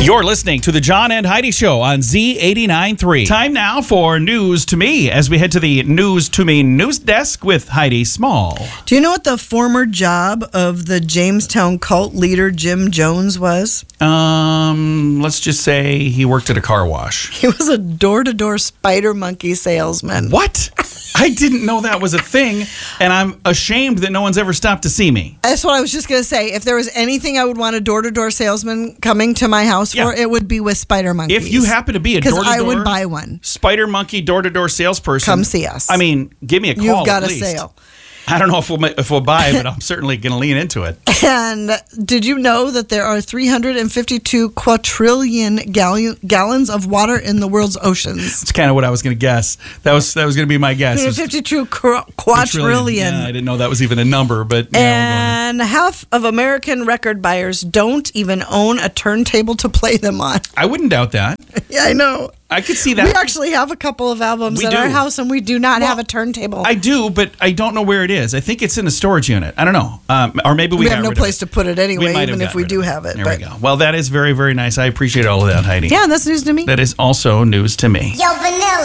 You're listening to the John and Heidi Show on Z89.3. Time now for News to Me as we head to the News to Me news desk with Heidi Small. Do you know what the former job of the Jamestown cult leader Jim Jones was? Let's just say he worked at a car wash. He was a door-to-door spider monkey salesman. What? I didn't know that was a thing, and I'm ashamed that no one's ever stopped to see me. That's what I was just going to say. If there was anything I would want a door-to-door salesman coming to my house for, it would be with spider monkeys. If you happen to be a door-to-door, because I would buy one. Spider monkey door-to-door salesperson, come see us. I mean, give me a call. You've got at a least. sale. I don't know if we'll buy, but I'm certainly going to lean into it. And did you know that there are 352 quadrillion gallons of water in the world's oceans? That's kind of what I was going to guess. That was going to be my guess. 352 quadrillion. Yeah, I didn't know that was even a number, but and half of American record buyers don't even own a turntable to play them on. I wouldn't doubt that. Yeah, I know. I could see that. We actually have a couple of albums at our house, and we do not have a turntable. I do, but I don't know where it is. I think it's in a storage unit. I don't know. Or maybe we have no place to put it anyway, even if we do have it. There we go. Well, that is very, very nice. I appreciate all of that, Heidi. Yeah, that's news to me. That is also news to me. Yo, Vanilla.